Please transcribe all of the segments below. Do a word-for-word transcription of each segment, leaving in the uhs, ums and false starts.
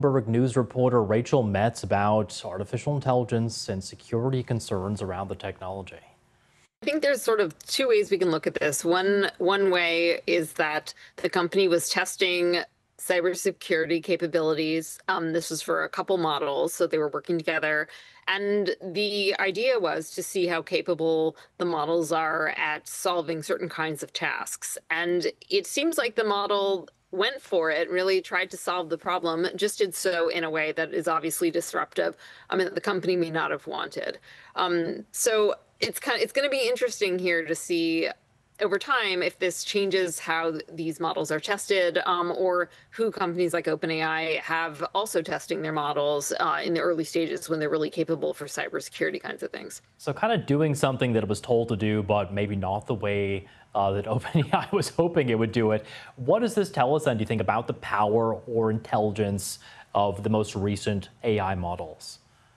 Bloomberg News reporter Rachel Metz about artificial intelligence and security concerns around the technology. I think there's sort of two ways we can look at this. One one way is that the company was testing cybersecurity capabilities. Um, this was for a couple models, so they were working together. And the idea was to see how capable the models are at solving certain kinds of tasks. And it seems like the model went for it, really tried to solve the problem, just did so in a way that is obviously disruptive. I mean, the company may not have wanted. Um, so it's kind of, it's going to be interesting here to see over time if this changes how these models are tested, um, or who companies like OpenAI have also testing their models uh, in the early stages when they're really capable for cybersecurity kinds of things. So kind of doing something that it was told to do, but maybe not the way uh, that OpenAI was hoping it would do it. What does this tell us then, do you think, about the power or intelligence of the most recent A I models?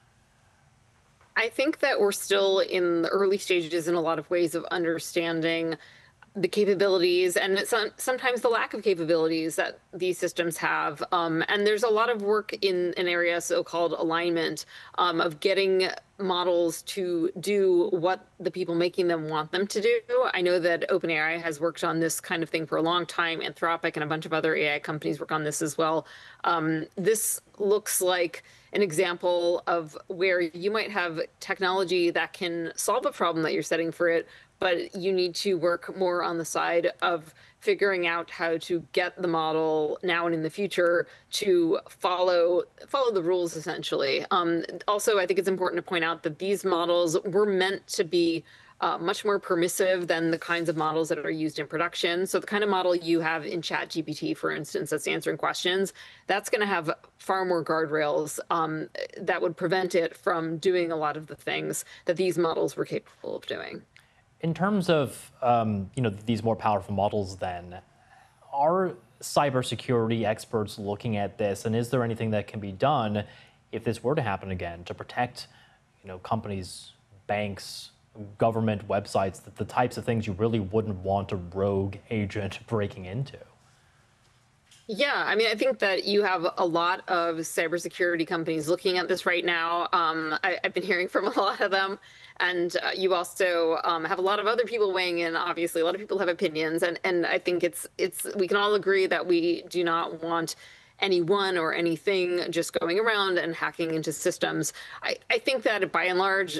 I think that we're still in the early stages in a lot of ways of understanding the capabilities and some, sometimes the lack of capabilities that these systems have. Um, and there's a lot of work in an area so-called alignment um, of getting models to do what the people making them want them to do. I know that OpenAI has worked on this kind of thing for a long time. Anthropic and a bunch of other A I companies work on this as well. Um, this looks like an example of where you might have technology that can solve a problem that you're setting for it, but you need to work more on the side of figuring out how to get the model now and in the future to follow follow the rules, essentially. Um, also, I think it's important to point out that these models were meant to be uh, much more permissive than the kinds of models that are used in production. So the kind of model you have in ChatGPT, for instance, that's answering questions, that's going to have far more guardrails um, that would prevent it from doing a lot of the things that these models were capable of doing. In terms of um, you know, these more powerful models, then, are cybersecurity experts looking at this, and is there anything that can be done if this were to happen again to protect, you know, companies, banks, government websites, the, the types of things you really wouldn't want a rogue agent breaking into? Yeah, I mean, I think that you have a lot of cybersecurity companies looking at this right now. Um, I, I've been hearing from a lot of them, and uh, you also um, have a lot of other people weighing in. Obviously, a lot of people have opinions, and and I think it's it's we can all agree that we do not want anyone or anything just going around and hacking into systems. I, I think that by and large,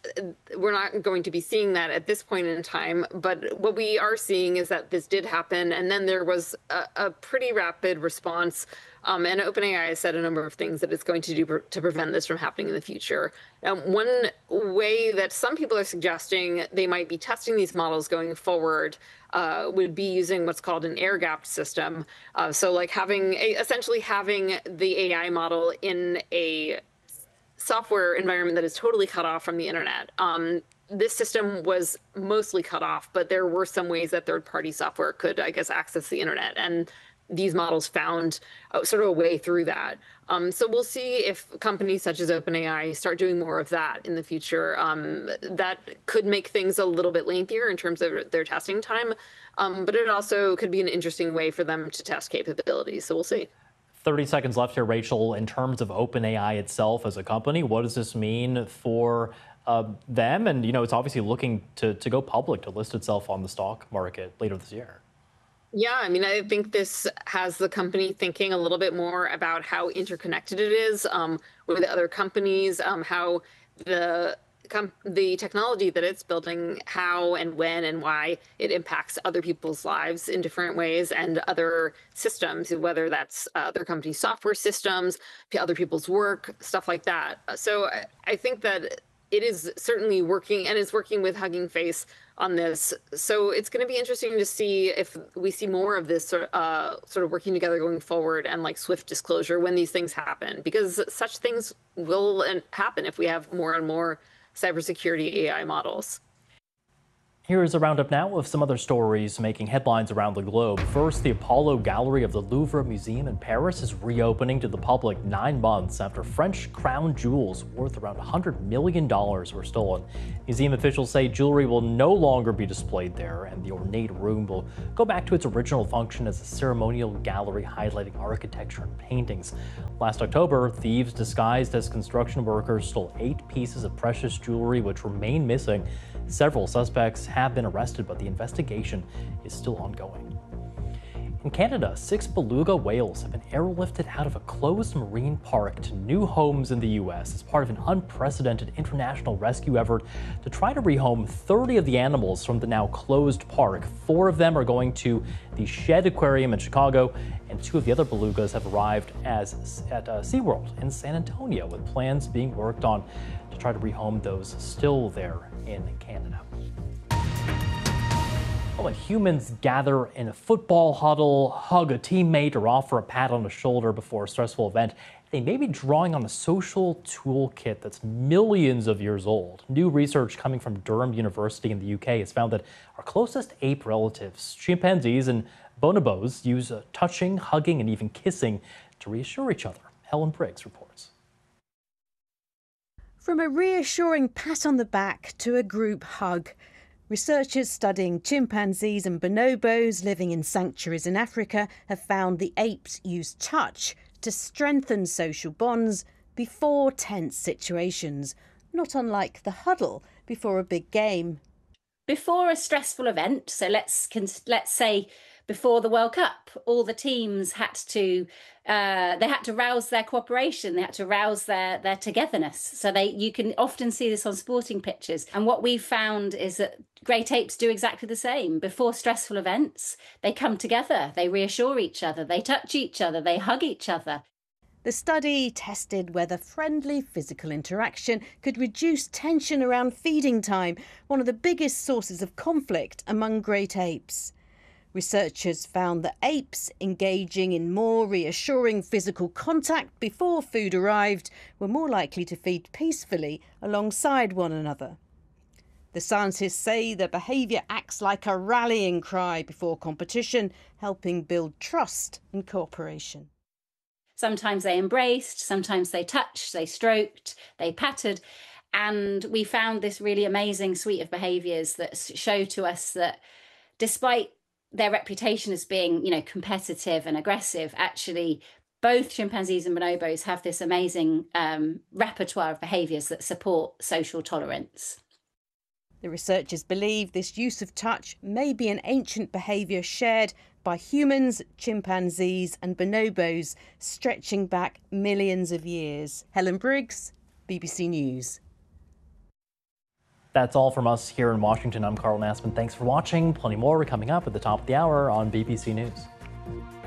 we're not going to be seeing that at this point in time, but what we are seeing is that this did happen, and then there was a, a pretty rapid response. Um, and OpenAI has said a number of things that it's going to do pre to prevent this from happening in the future. Um, one way that some people are suggesting they might be testing these models going forward uh, would be using what's called an air-gapped system. Uh, so, like having a, essentially having the A I model in a software environment that is totally cut off from the internet. Um, this system was mostly cut off, but there were some ways that third-party software could, I guess, access the internet. And these models found uh, sort of a way through that. Um, so we'll see if companies such as OpenAI start doing more of that in the future. Um, that could make things a little bit lengthier in terms of their testing time, um, but it also could be an interesting way for them to test capabilities. So we'll see. thirty seconds left here, Rachel. In terms of OpenAI itself as a company, what does this mean for uh, them? And, you know, it's obviously looking to, to go public, to list itself on the stock market later this year. Yeah, I mean, I think this has the company thinking a little bit more about how interconnected it is um, with other companies, um, how the the technology that it's building, how and when and why it impacts other people's lives in different ways, and other systems, whether that's other companies' software systems, other people's work, stuff like that. So I, I think that it is certainly working, and is working with Hugging Face on this. So it's going to be interesting to see if we see more of this uh, sort of working together going forward, and like swift disclosure when these things happen, because such things will happen if we have more and more cybersecurity A I models. Here is a roundup now of some other stories making headlines around the globe. First, the Apollo Gallery of the Louvre Museum in Paris is reopening to the public nine months after French crown jewels worth around one hundred million dollars were stolen. Museum officials say jewelry will no longer be displayed there, and the ornate room will go back to its original function as a ceremonial gallery highlighting architecture and paintings. Last October, thieves disguised as construction workers stole eight pieces of precious jewelry which remain missing. Several suspects have been arrested, but the investigation is still ongoing. In Canada, six beluga whales have been airlifted out of a closed marine park to new homes in the U S as part of an unprecedented international rescue effort to try to rehome thirty of the animals from the now closed park. Four of them are going to the Shed Aquarium in Chicago, and two of the other belugas have arrived as at uh, SeaWorld in San Antonio, with plans being worked on to try to rehome those still there in Canada. Oh, when humans gather in a football huddle, hug a teammate, or offer a pat on the shoulder before a stressful event, they may be drawing on a social toolkit that's millions of years old. New research coming from Durham University in the U K has found that our closest ape relatives, chimpanzees and bonobos, use uh, touching, hugging, and even kissing to reassure each other. Helen Briggs reports. From a reassuring pat on the back to a group hug, researchers studying chimpanzees and bonobos living in sanctuaries in Africa have found the apes use touch to strengthen social bonds before tense situations, not unlike the huddle before a big game. Before a stressful event, so let's let's say before the World Cup, all the teams had to uh, they had to rouse their cooperation, they had to rouse their their togetherness. So they you can often see this on sporting pitches. And what we've found is that great apes do exactly the same. Before stressful events, they come together, they reassure each other, they touch each other, they hug each other. The study tested whether friendly physical interaction could reduce tension around feeding time, one of the biggest sources of conflict among great apes. Researchers found that apes engaging in more reassuring physical contact before food arrived were more likely to feed peacefully alongside one another. The scientists say the behaviour acts like a rallying cry before competition, helping build trust and cooperation. Sometimes they embraced, sometimes they touched, they stroked, they patted. And we found this really amazing suite of behaviours that show to us that despite their reputation as being, you know, competitive and aggressive, actually both chimpanzees and bonobos have this amazing um, repertoire of behaviours that support social tolerance. The researchers believe this use of touch may be an ancient behaviour shared by humans, chimpanzees and bonobos, stretching back millions of years. Helen Briggs, B B C News. That's all from us here in Washington. I'm Carl Nassman. Thanks for watching. Plenty more coming up at the top of the hour on B B C News.